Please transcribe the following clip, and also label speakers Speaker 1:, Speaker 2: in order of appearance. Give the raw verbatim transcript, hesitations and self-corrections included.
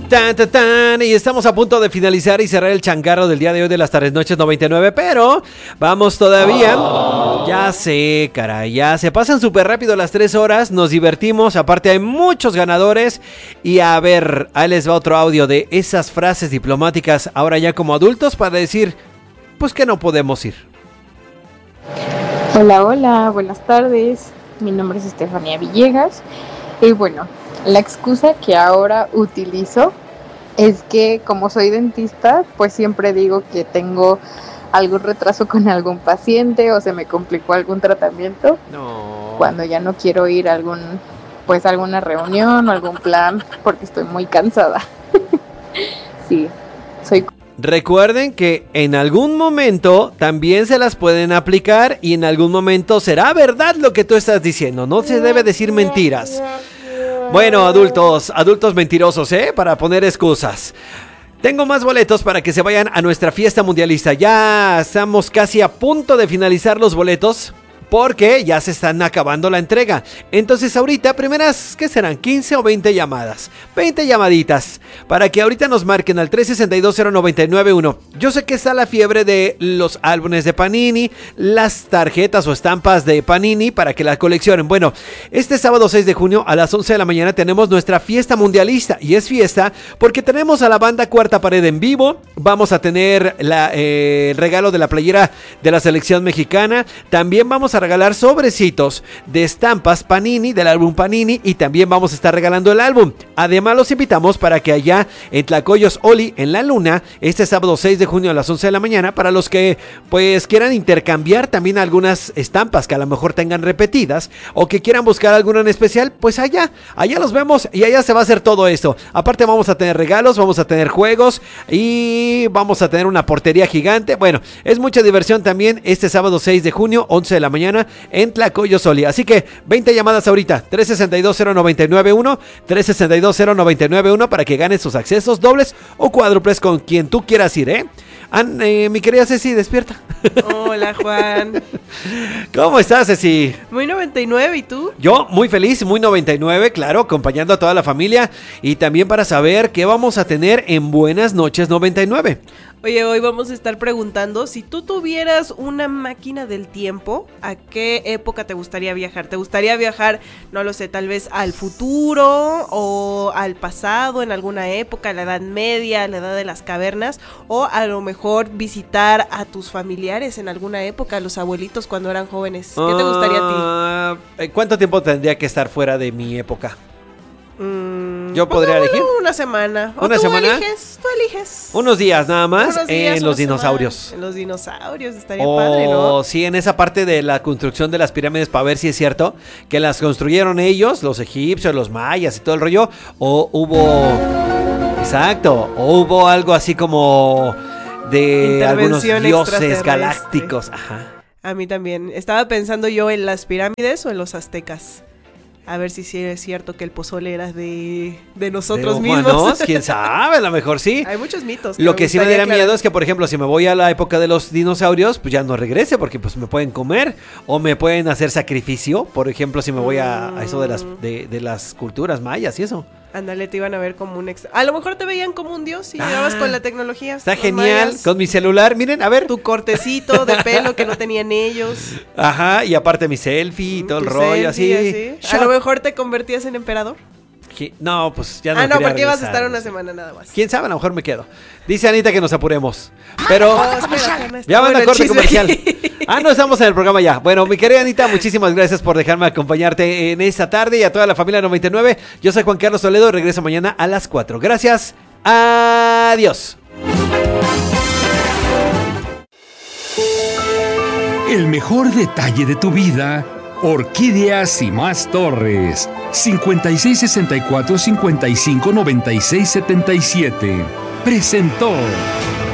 Speaker 1: Tan, tan, tan, y estamos a punto de finalizar y cerrar el changarro del día de hoy de las tardes noches noventa y nueve, pero vamos todavía. Oh. Ya sé, caray, ya se pasan súper rápido las tres horas, nos divertimos, aparte hay muchos ganadores. Y a ver, ahí les va otro audio de esas frases diplomáticas ahora ya como adultos para decir, pues que no podemos ir.
Speaker 2: Hola, hola, buenas tardes, mi nombre es Estefanía Villegas y bueno, la excusa que ahora utilizo es que como soy dentista, pues siempre digo que tengo algún retraso con algún paciente o se me complicó algún tratamiento. No. Cuando ya no quiero ir a algún, pues alguna reunión o algún plan porque estoy muy cansada. Sí, soy...
Speaker 1: Recuerden que en algún momento también se las pueden aplicar y en algún momento será verdad lo que tú estás diciendo. No se debe decir mentiras. Bueno, adultos, adultos mentirosos, ¿eh? Para poner excusas. Tengo más boletos para que se vayan a nuestra fiesta mundialista. Ya estamos casi a punto de finalizar los boletos porque ya se están acabando la entrega. Entonces ahorita, primeras, ¿qué serán? ¿quince o veinte llamadas? veinte llamaditas para que ahorita nos marquen al tres seis dos cero nueve nueve uno. Yo sé que está la fiebre de los álbumes de Panini, las tarjetas o estampas de Panini para que las coleccionen. Bueno, este sábado seis de junio a las once de la mañana tenemos nuestra fiesta mundialista. Y es fiesta porque tenemos a la banda Cuarta Pared en vivo. Vamos a tener la, eh, el regalo de la playera de la selección mexicana. También vamos a a regalar sobrecitos de estampas Panini, del álbum Panini, y también vamos a estar regalando el álbum. Además los invitamos para que allá en Tlacoyos Oli, en La Luna, este sábado seis de junio a las once de la mañana, para los que pues quieran intercambiar también algunas estampas que a lo mejor tengan repetidas o que quieran buscar alguna en especial, pues allá, allá los vemos y allá se va a hacer todo esto. Aparte vamos a tener regalos, vamos a tener juegos y vamos a tener una portería gigante. Bueno, es mucha diversión también este sábado seis de junio, once de la mañana en Tlacoyos Oli. Así que veinte llamadas ahorita, tres seis dos cero nueve nueve uno, tres seis dos cero nueve nueve uno para que ganes sus accesos dobles o cuádruples con quien tú quieras ir, ¿eh? An, eh, mi querida Ceci, despierta.
Speaker 3: Hola, Juan.
Speaker 1: ¿Cómo estás, Ceci?
Speaker 3: Muy noventa y nueve, ¿y tú?
Speaker 1: Yo, muy feliz, muy noventa y nueve, claro, acompañando a toda la familia y también para saber qué vamos a tener en Buenas Noches noventa y nueve.
Speaker 3: Oye, hoy vamos a estar preguntando, si tú tuvieras una máquina del tiempo, ¿a qué época te gustaría viajar? ¿Te gustaría viajar, no lo sé, tal vez al futuro o al pasado en alguna época, la Edad Media, la Edad de las Cavernas, o a lo mejor visitar a tus familiares en alguna época, a los abuelitos cuando eran jóvenes? ¿Qué te gustaría a
Speaker 1: ti? ¿Cuánto tiempo tendría que estar fuera de mi época?
Speaker 3: Mm,
Speaker 1: ¿Yo podría
Speaker 3: bueno,
Speaker 1: elegir?
Speaker 3: Una semana. ¿O
Speaker 1: ¿Una
Speaker 3: tú
Speaker 1: semana?
Speaker 3: Eliges, tú eliges.
Speaker 1: Unos días nada más
Speaker 3: Unos días,
Speaker 1: en los dinosaurios.
Speaker 3: Semana. En los dinosaurios, estaría
Speaker 1: oh,
Speaker 3: padre, ¿no?
Speaker 1: Sí, en esa parte de la construcción de las pirámides para ver si es cierto que las construyeron ellos, los egipcios, los mayas y todo el rollo. O hubo... Exacto. O hubo algo así como de algunos dioses galácticos. Ajá.
Speaker 3: A mí también. Estaba pensando yo en las pirámides o en los aztecas. A ver si sí es cierto que el pozole era de, de nosotros de mismos.
Speaker 1: ¿Quién sabe? A lo mejor sí.
Speaker 3: Hay muchos mitos.
Speaker 1: Que lo que sí me daría aclarar. miedo es que, por ejemplo, si me voy a la época de los dinosaurios, pues ya no regrese porque pues me pueden comer o me pueden hacer sacrificio. Por ejemplo, si me voy a, a eso de las, de, de las culturas mayas y eso.
Speaker 3: Ándale, te iban a ver como un extra. A lo mejor te veían como un dios y ah, llegabas con la tecnología.
Speaker 1: Está genial, mayas, con mi celular, miren, a ver.
Speaker 3: Tu cortecito de pelo que no tenían ellos.
Speaker 1: Ajá, y aparte mi selfie y todo el rollo,
Speaker 3: selfie, así. así. A lo mejor te convertías en emperador.
Speaker 1: No, pues ya no.
Speaker 3: Ah, no, porque ibas a estar una semana nada más.
Speaker 1: Quién sabe, a lo mejor me quedo. Dice Anita que nos apuremos. Pero
Speaker 3: oh, espera,
Speaker 1: ya van a corte comercial. Ah, no, estamos en el programa ya. Bueno, mi querida Anita, muchísimas gracias por dejarme acompañarte en esta tarde y a toda la familia noventa y nueve. Yo soy Juan Carlos Toledo y regreso mañana a las cuatro. Gracias. Adiós.
Speaker 4: El mejor detalle de tu vida. Orquídeas y Más Torres. cincuenta y seis sesenta y cuatro cincuenta y cinco noventa y seis setenta y siete. Presentó.